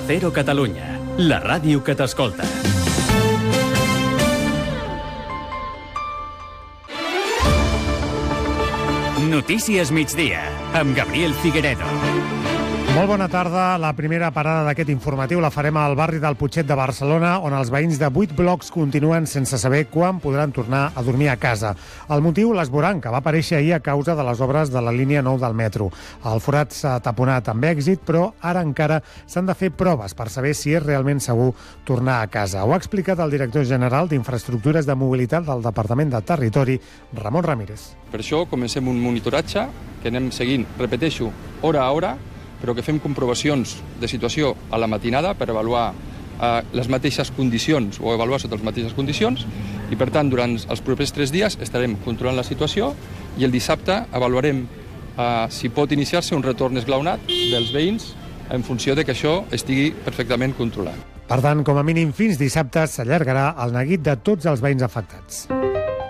Cero Catalunya, la ràdio que t'escolta. Notícies migdia, amb Gabriel Figueredo. Molt bona tarda. La primera parada d'aquest informatiu la farem al barri del Putxet de Barcelona, on els veïns de 8 blocs continuen sense saber quan podran tornar a dormir a casa. El motiu, l'esborrany, que va aparèixer ahir a causa de les obres de la línia 9 del metro. El forat s'ha taponat amb èxit, però ara encara s'han de fer proves per saber si és realment segur tornar a casa. Ho ha explicat el director general d'Infraestructures de Mobilitat del Departament de Territori, Ramon Ramírez. Per això comencem un monitoratge que anem seguint, repeteixo, hora a hora, però que fem comprovacions de situació a la matinada per avaluar les mateixes condicions o avaluar sota les mateixes condicions i, per tant, durant els propers 3 dies estarem controlant la situació i el dissabte avaluarem si pot iniciar-se un retorn esglaonat dels veïns en funció de que això estigui perfectament controlat. Per tant, com a mínim fins dissabte s'allargarà el neguit de tots els veïns afectats.